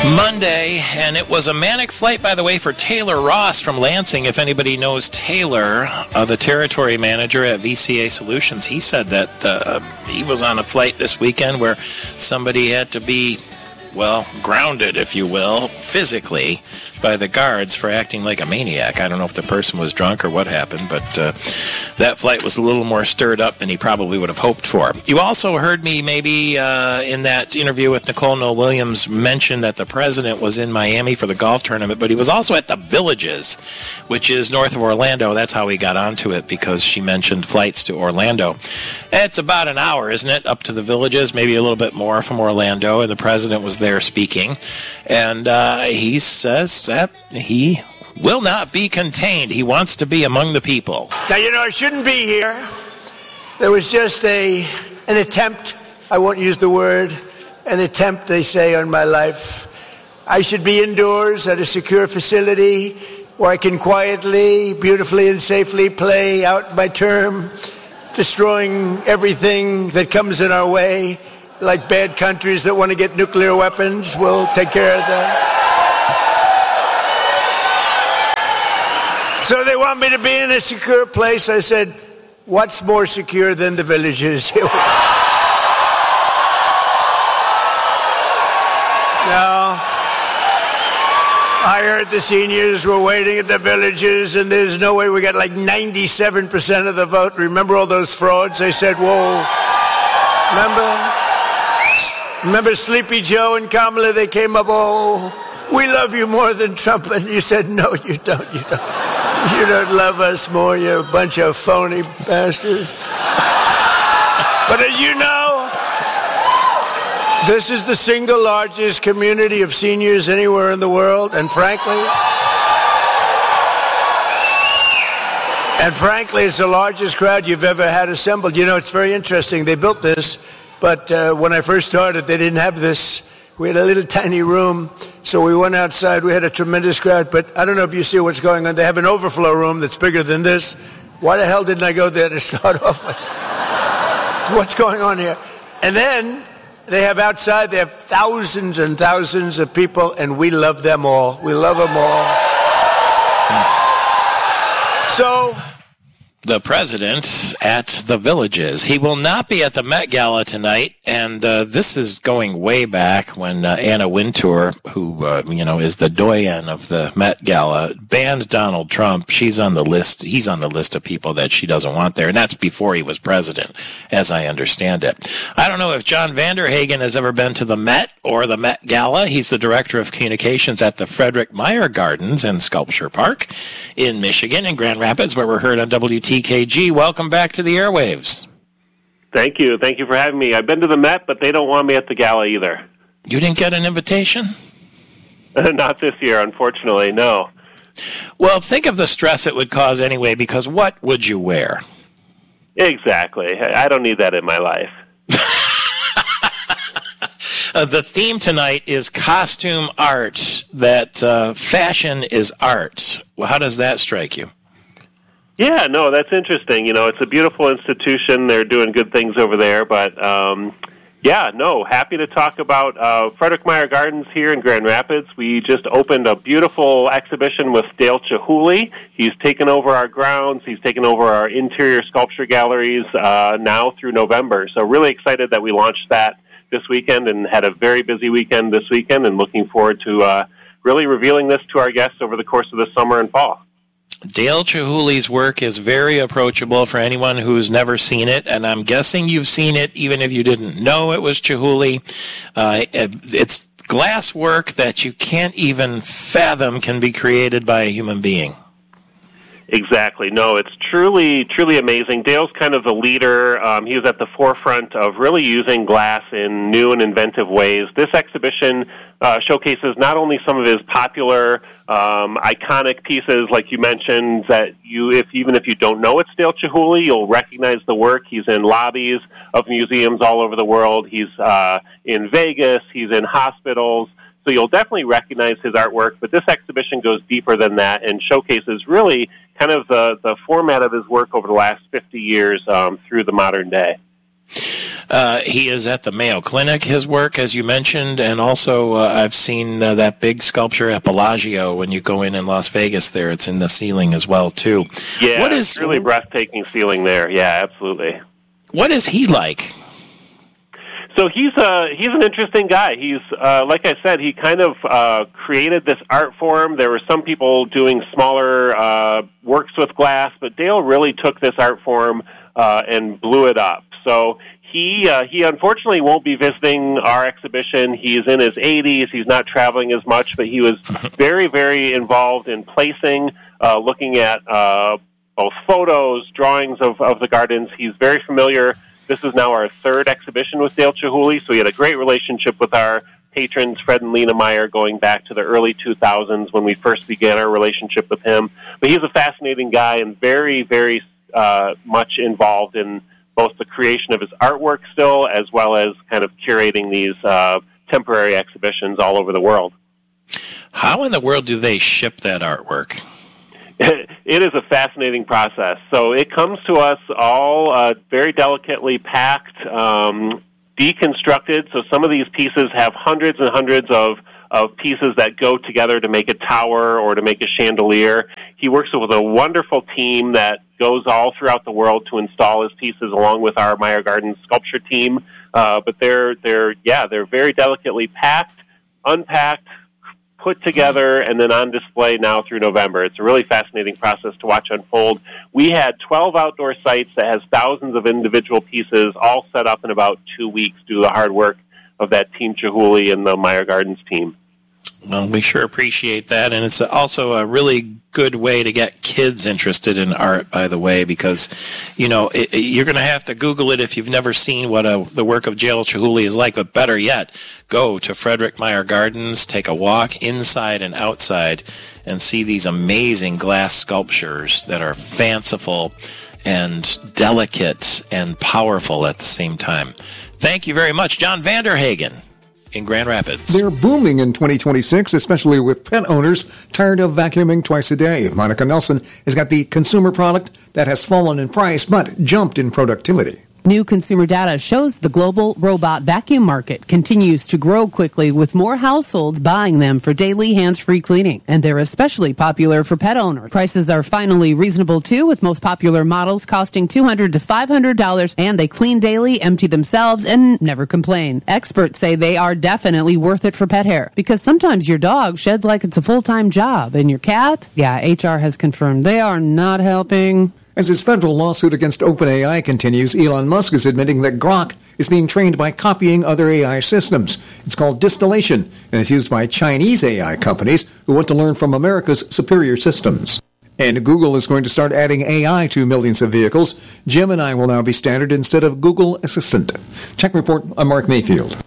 Monday, and it was a manic flight, by the way, for Taylor Ross from Lansing. If anybody knows Taylor, the territory manager at VCA Solutions, he said that he was on a flight this weekend where somebody had to be, well, grounded, if you will, physically by the guards for acting like a maniac. I don't know if the person was drunk or what happened, but that flight was a little more stirred up than he probably would have hoped for. You also heard me maybe in that interview with Nicole Noel Williams mention that the president was in Miami for the golf tournament, but he was also at the Villages, which is north of Orlando. That's how he got onto it, because she mentioned flights to Orlando. It's about an hour, isn't it, up to the Villages, maybe a little bit more from Orlando, and the president was there speaking. And he says that he will not be contained. He wants to be among the people. Now, I shouldn't be here. There was just an attempt, I won't use the word, an attempt, they say, on my life. I should be indoors at a secure facility where I can quietly, beautifully, and safely play out my term, destroying everything that comes in our way, like bad countries that want to get nuclear weapons. We'll take care of that. So they want me to be in a secure place. I said, what's more secure than the Villages? No. I heard the seniors were waiting at the Villages, and there's no way we got like 97% of the vote. Remember all those frauds? They said, whoa. Remember Sleepy Joe and Kamala? They came up, oh, we love you more than Trump. And you said, no, you don't. You don't love us more, you bunch of phony bastards. But as you know, this is the single largest community of seniors anywhere in the world, and frankly, it's the largest crowd you've ever had assembled. It's very interesting. They built this, but when I first started, they didn't have this. We had a little tiny room, so we went outside. We had a tremendous crowd, but I don't know if you see what's going on. They have an overflow room that's bigger than this. Why the hell didn't I go there to start off with? What's going on here? And then they have outside, they have thousands and thousands of people, and we love them all. We love them all. So the president at the Villages. He will not be at the Met Gala tonight, and this is going way back when Anna Wintour, who is the doyen of the Met Gala, banned Donald Trump. She's on the list. He's on the list of people that she doesn't want there, and that's before he was president, as I understand it. I don't know if John Vanderhagen has ever been to the Met or the Met Gala. He's the director of communications at the Frederick Meyer Gardens and Sculpture Park in Michigan, in Grand Rapids, where we're heard on WTKG. Welcome back to the airwaves. Thank you. Thank you for having me. I've been to the Met, but they don't want me at the gala either. You didn't get an invitation? Not this year, unfortunately, no. Well, think of the stress it would cause anyway, because what would you wear? Exactly. I don't need that in my life. The theme tonight is costume art, that fashion is art. Well, how does that strike you? Yeah, no, that's interesting. It's a beautiful institution. They're doing good things over there. But, happy to talk about Frederick Meyer Gardens here in Grand Rapids. We just opened a beautiful exhibition with Dale Chihuly. He's taken over our grounds. He's taken over our interior sculpture galleries now through November. So really excited that we launched that this weekend and had a very busy weekend this weekend, and looking forward to really revealing this to our guests over the course of the summer and fall. Dale Chihuly's work is very approachable for anyone who's never seen it, and I'm guessing you've seen it even if you didn't know it was Chihuly. It's glass work that you can't even fathom can be created by a human being. Exactly. No, it's truly amazing. Dale's kind of the leader. He was at the forefront of really using glass in new and inventive ways. This exhibition showcases not only some of his popular, iconic pieces, like you mentioned, that even if you don't know it's Dale Chihuly, you'll recognize the work. He's in lobbies of museums all over the world. He's in Vegas. He's in hospitals. So you'll definitely recognize his artwork, but this exhibition goes deeper than that and showcases really kind of the format of his work over the last 50 years through the modern day. He is at the Mayo Clinic, his work, as you mentioned, and also I've seen that big sculpture at Bellagio when you go in Las Vegas there. It's in the ceiling as well, too. Yeah, it's really breathtaking ceiling there. Yeah, absolutely. What is he like? So he's an interesting guy. He's like I said, he kind of created this art form. There were some people doing smaller works with glass, but Dale really took this art form and blew it up. So he unfortunately won't be visiting our exhibition. He's in his 80s. He's not traveling as much, but he was very, very involved in placing, looking at both photos, drawings of the gardens. He's very familiar. This is now our third exhibition with Dale Chihuly, so we had a great relationship with our patrons, Fred and Lena Meyer, going back to the early 2000s when we first began our relationship with him. But he's a fascinating guy and very, very much involved in both the creation of his artwork still, as well as kind of curating these temporary exhibitions all over the world. How in the world do they ship that artwork? It is a fascinating process. So it comes to us all very delicately packed, deconstructed. So some of these pieces have hundreds and hundreds of pieces that go together to make a tower or to make a chandelier. He works with a wonderful team that goes all throughout the world to install his pieces along with our Meyer Gardens sculpture team. But they're very delicately packed, unpacked, put together, and then on display now through November. It's a really fascinating process to watch unfold. We had 12 outdoor sites that has thousands of individual pieces all set up in about 2 weeks due to the hard work of that Team Chihuly and the Meyer Gardens team. Well, we sure appreciate that, and it's also a really good way to get kids interested in art, by the way, because, you know, you're going to have to Google it if you've never seen what the work of Dale Chihuly is like, but better yet, go to Frederick Meyer Gardens, take a walk inside and outside, and see these amazing glass sculptures that are fanciful and delicate and powerful at the same time. Thank you very much, John Vanderhagen in Grand Rapids. They're booming in 2026, especially with pet owners tired of vacuuming twice a day. Monica Nelson has got the consumer product that has fallen in price but jumped in productivity. New consumer data shows the global robot vacuum market continues to grow quickly, with more households buying them for daily hands-free cleaning. And they're especially popular for pet owners. Prices are finally reasonable, too, with most popular models costing $200 to $500, and they clean daily, empty themselves, and never complain. Experts say they are definitely worth it for pet hair, because sometimes your dog sheds like it's a full-time job, and your cat? Yeah, HR has confirmed they are not helping. As his federal lawsuit against OpenAI continues, Elon Musk is admitting that Grok is being trained by copying other AI systems. It's called distillation, and is used by Chinese AI companies who want to learn from America's superior systems. And Google is going to start adding AI to millions of vehicles. Gemini will now be standard instead of Google Assistant. Tech Report, I'm Mark Mayfield.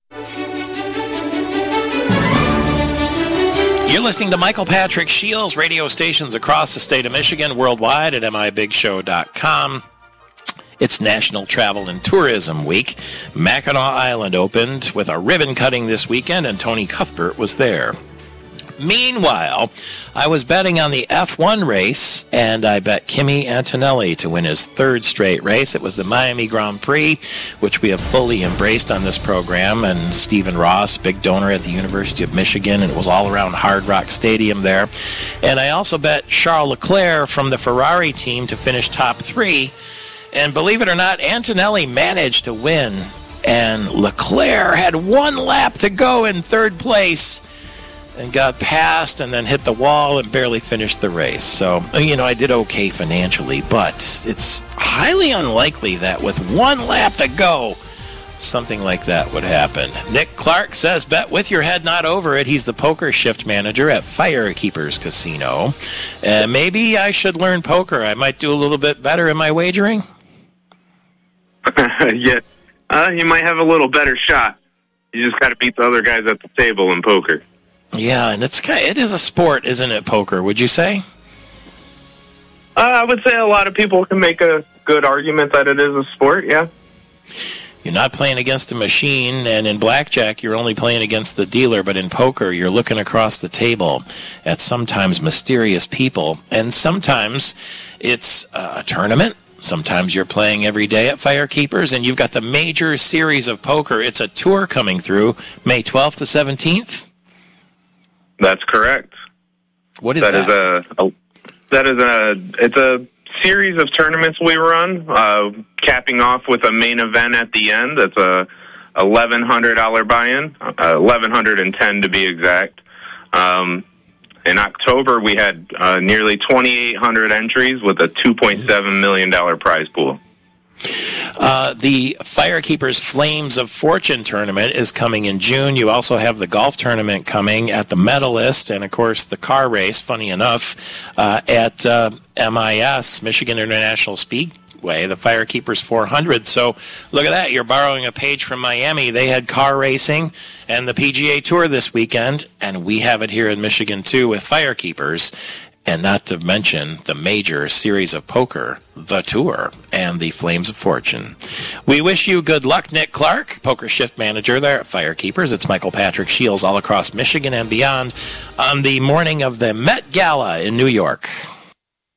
You're listening to Michael Patrick Shields, radio stations across the state of Michigan, worldwide at mibigshow.com. It's National Travel and Tourism Week. Mackinac Island opened with a ribbon cutting this weekend, and Tony Cuthbert was there. Meanwhile, I was betting on the F1 race, and I bet Kimi Antonelli to win his third straight race. It was the Miami Grand Prix, which we have fully embraced on this program, and Stephen Ross, big donor at the University of Michigan, and it was all around Hard Rock Stadium there. And I also bet Charles Leclerc from the Ferrari team to finish top 3, and believe it or not, Antonelli managed to win, and Leclerc had 1 lap to go in third place, and got past and then hit the wall and barely finished the race. So, you know, I did okay financially, but it's highly unlikely that with 1 lap to go, something like that would happen. Nick Clark says, bet with your head, not over it. He's the poker shift manager at Firekeepers Casino. Maybe I should learn poker. I might do a little bit better in my wagering. Yeah, you might have a little better shot. You just got to beat the other guys at the table in poker. Yeah, and it is a sport, isn't it, poker, would you say? I would say a lot of people can make a good argument that it is a sport, yeah. You're not playing against a machine, and in blackjack, you're only playing against the dealer, but in poker, you're looking across the table at sometimes mysterious people, and sometimes it's a tournament, Sometimes you're playing every day at Firekeepers, and you've got the major series of poker. It's a tour coming through May 12th to 17th. That's correct. What is that? It's a series of tournaments we run, capping off with a main event at the end. That's a $1,100 buy-in, $1,110 to be exact. In October, we had nearly 2,800 entries with a $2.7 million prize pool. The Firekeepers Flames of Fortune tournament is coming in June. You also have the golf tournament coming at the Medalist, and, of course, the car race, funny enough, at MIS, Michigan International Speedway, the Firekeepers 400. So look at that. You're borrowing a page from Miami. They had car racing and the PGA Tour this weekend, and we have it here in Michigan, too, with Firekeepers. And not to mention the major series of poker, the Tour, and the Flames of Fortune. We wish you good luck, Nick Clark, poker shift manager there at Firekeepers. It's Michael Patrick Shields all across Michigan and beyond on the morning of the Met Gala in New York.